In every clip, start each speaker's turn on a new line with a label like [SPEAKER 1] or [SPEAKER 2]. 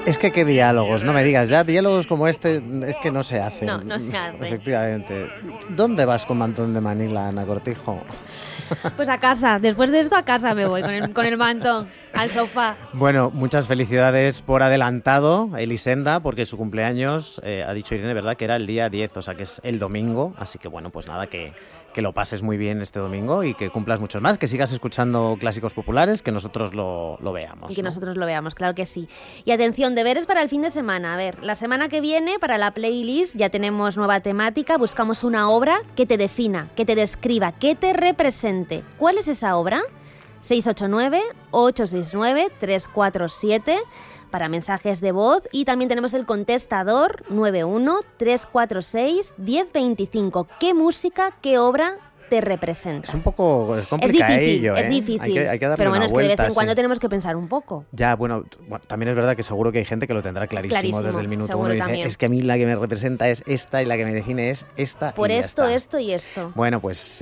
[SPEAKER 1] Es que qué diálogos, no me digas ya, diálogos como este es que no se hacen.
[SPEAKER 2] No, no se hacen.
[SPEAKER 1] Efectivamente. ¿Dónde vas con mantón de Manila, Ana Cortijo?
[SPEAKER 2] Pues a casa, después de esto a casa me voy con el mantón, al sofá.
[SPEAKER 1] Bueno, muchas felicidades por adelantado, Elisenda, porque su cumpleaños, ha dicho Irene, ¿verdad?, que era el día 10, o sea que es el domingo, así que bueno, pues nada, que lo pases muy bien este domingo y que cumplas muchos más, que sigas escuchando clásicos populares, que nosotros lo veamos.
[SPEAKER 2] Y que
[SPEAKER 1] ¿no?
[SPEAKER 2] nosotros lo veamos, claro que sí. Y atención, deberes para el fin de semana. A ver, la semana que viene, para la playlist, ya tenemos nueva temática, buscamos una obra que te defina, que te describa, que te represente. ¿Cuál es esa obra? 689-869-347 para mensajes de voz, y también tenemos el contestador 91-346-1025. ¿Qué música, qué obra te representa?
[SPEAKER 1] Es un poco complicadillo,
[SPEAKER 2] es difícil,
[SPEAKER 1] hay que darle
[SPEAKER 2] pero bueno,
[SPEAKER 1] una
[SPEAKER 2] es que de
[SPEAKER 1] vuelta,
[SPEAKER 2] vez en cuando
[SPEAKER 1] sí.
[SPEAKER 2] tenemos que pensar un poco.
[SPEAKER 1] Ya, bueno, también es verdad que seguro que hay gente que lo tendrá clarísimo desde el minuto
[SPEAKER 2] seguro
[SPEAKER 1] uno y dice,
[SPEAKER 2] también.
[SPEAKER 1] es que a mí la que me representa es esta y la que me define es esta.
[SPEAKER 2] Por
[SPEAKER 1] y
[SPEAKER 2] esto,
[SPEAKER 1] ya está.
[SPEAKER 2] esto y esto.
[SPEAKER 1] Bueno, pues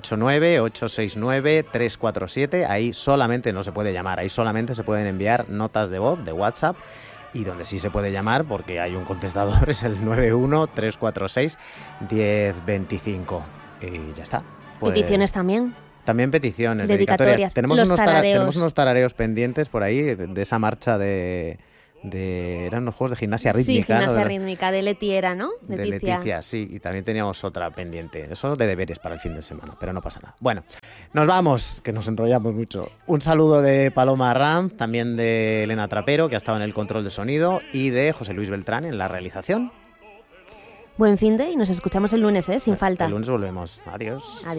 [SPEAKER 1] 689-869-347, ahí solamente no se puede llamar, ahí solamente se pueden enviar notas de voz de WhatsApp, y donde sí se puede llamar, porque hay un contestador, es el 91-346-1025. Y ya está. Pues,
[SPEAKER 2] peticiones también.
[SPEAKER 1] También peticiones,
[SPEAKER 2] dedicatorias.
[SPEAKER 1] Tenemos
[SPEAKER 2] los
[SPEAKER 1] tenemos unos tarareos pendientes por ahí de esa marcha de eran unos juegos de gimnasia rítmica.
[SPEAKER 2] Sí, gimnasia
[SPEAKER 1] ¿no?
[SPEAKER 2] rítmica, de Leti era, ¿no?
[SPEAKER 1] De Leticia, sí, y también teníamos otra pendiente. Eso de deberes para el fin de semana, pero no pasa nada. Bueno, nos vamos, que nos enrollamos mucho. Un saludo de Paloma Arranz, también de Elena Trapero, que ha estado en el control de sonido, y de José Luis Beltrán en la realización.
[SPEAKER 2] Buen fin de, y nos escuchamos el lunes, sin falta.
[SPEAKER 1] El lunes volvemos. Adiós.
[SPEAKER 2] Adiós.